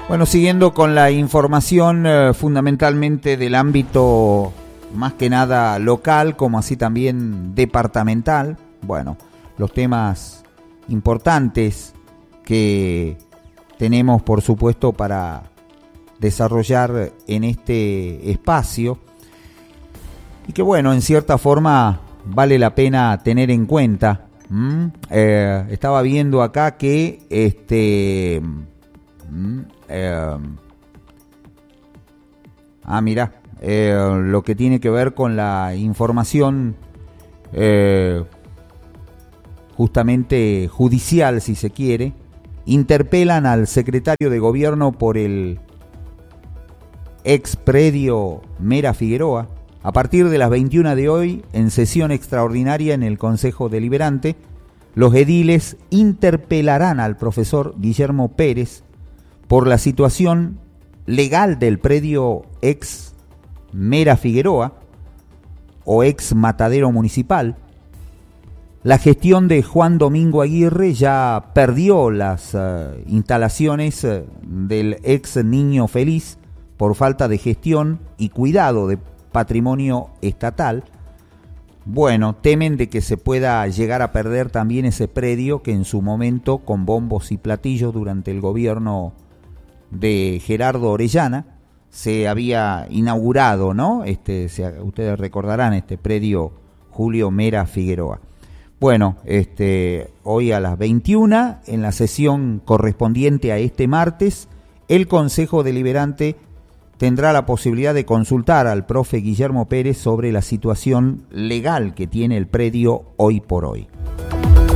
Bueno, siguiendo con la información fundamentalmente del ámbito más que nada local, como así también departamental. Bueno, los temas importantes que tenemos, por supuesto, para desarrollar en este espacio y que, bueno, en cierta forma vale la pena tener en cuenta. Estaba viendo acá que lo que tiene que ver con la información justamente judicial, si se quiere, interpelan al secretario de gobierno por el ex predio Mera Figueroa. A partir de las 21 de hoy, en sesión extraordinaria en el Consejo Deliberante, los ediles interpelarán al profesor Guillermo Pérez por la situación legal del predio ex Mera Figueroa o ex matadero municipal. La gestión de Juan Domingo Aguirre ya perdió las instalaciones del ex Niño Feliz por falta de gestión y cuidado de patrimonio estatal. Bueno, temen de que se pueda llegar a perder también ese predio que en su momento, con bombos y platillos durante el gobierno de Gerardo Orellana, se había inaugurado, ¿no? Ustedes recordarán este predio Julio Mera Figueroa. Bueno, hoy a las 21, en la sesión correspondiente a este martes, el Consejo Deliberante tendrá la posibilidad de consultar al profe Guillermo Pérez sobre la situación legal que tiene el predio hoy por hoy.